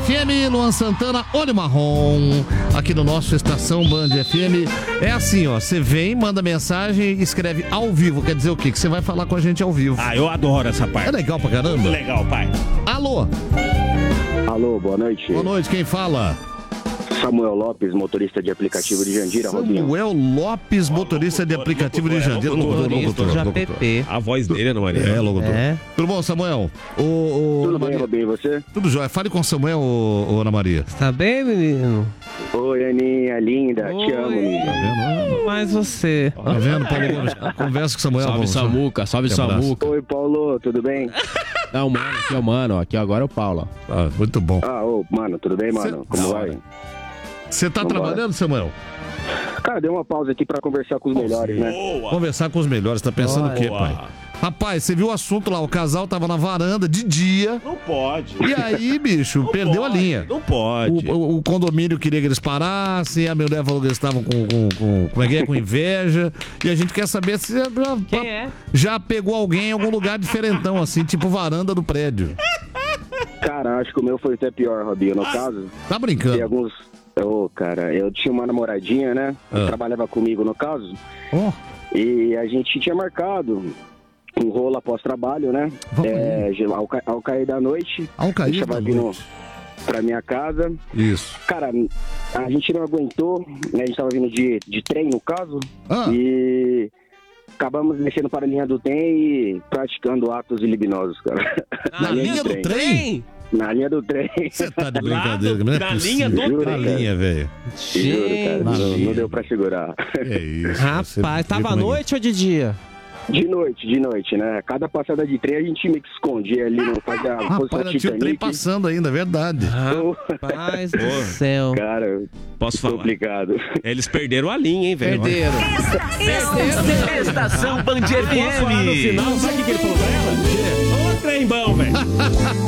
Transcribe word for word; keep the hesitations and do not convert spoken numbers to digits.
F M, Luan Santana, Olho Marrom, aqui no nosso Estação Band F M. É assim, ó, você vem, manda mensagem e escreve ao vivo, quer dizer o quê? Que você vai falar com a gente ao vivo. Ah, eu adoro essa parte. É legal pra caramba? Muito legal, pai. Alô? Alô, boa noite. Boa noite, quem fala? Samuel Lopes, motorista de aplicativo de Jandira, Robinho. Samuel Lopes, motorista de aplicativo de Jandira. Locutor, Locutor, locutor, locutor, locutor. A voz dele, Ana Maria. É, locutor. É. Tudo bom, Samuel? Ô, ô, Tudo Ana bem, Maria. Robinho, e você? Tudo jóia. Fale com o Samuel, ô, ô, Ana Maria. Tá bem, menino? Oi, Aninha, linda, te amo, Oi. linda. Mas você... Tá vendo, Paulo Gomes? Conversa com o Samuel. Salve, vamos. Samuca, salve, Que abraço. Samuca. Oi, Paulo, tudo bem? Não, mano, aqui é o mano, aqui agora é o Paulo. Ah, muito bom. Ah, ô, mano, tudo bem, mano? Cê- Como Da vai? hora. Você tá Vambora. trabalhando, Samuel? Cara, deu uma pausa aqui pra conversar com os melhores, né? Boa. Conversar com os melhores. Tá pensando o quê, Boa. pai? Rapaz, você viu o assunto lá, o casal tava na varanda de dia. Não pode. E aí, bicho, Não perdeu pode, a linha. Não pode. O, o- o condomínio queria que eles parassem, a mulher falou que eles estavam com, com, com, como é que é? Com inveja. E a gente quer saber se já, Quem é? já pegou alguém em algum lugar diferentão, assim, tipo varanda do prédio. Cara, acho que o meu foi até pior, Robinho. No caso, Tá tem brincando? alguns... Ô, cara, eu tinha uma namoradinha, né? Que Ah. trabalhava comigo, no caso. Ó, E a gente tinha marcado um rolo após trabalho, né? Vamos É, ao, ca- ao cair da noite, ao a cair gente da tava vindo noite. pra minha casa. Isso. Cara, a gente não aguentou, né? A gente tava vindo de, de trem, no caso, Ah, e acabamos mexendo para a linha do trem e praticando atos libinosos, cara. na linha do trem? Na linha do trem. Você tá de brincadeira, Lá do- não é na possível. linha do Juro, Na cara. linha, velho. Juro, cara, Na não, linha. não deu pra segurar. É isso. Rapaz, você tava vê à como é que- noite ou de dia? De noite, de noite, né? Cada passada de trem a gente meio que escondia ali, não fazia a Rapaz, posição ainda tinha o trem Titanic. passando ainda, é verdade. Rapaz do céu. Cara, Posso falar? complicado. Eles perderam a linha, hein, velho? Perderam. Estação Band F Posso falar no M. final? Sabe o que que ele falou pra ela? Ô, trem bom, velho.